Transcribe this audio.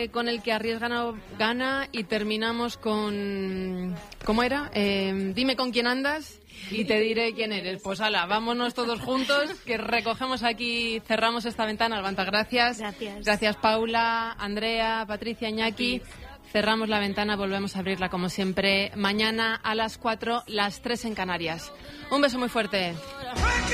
Con el que arriesga no gana y terminamos con... ¿Cómo era? Dime con quién andas y te diré quién eres. Pues ala, vámonos todos juntos, que recogemos aquí, cerramos esta ventana. Albanta, gracias. Gracias Paula, Andrea, Patricia, Iñaki. Cerramos la ventana, volvemos a abrirla como siempre mañana a las 4, las 3 en Canarias. Un beso muy fuerte.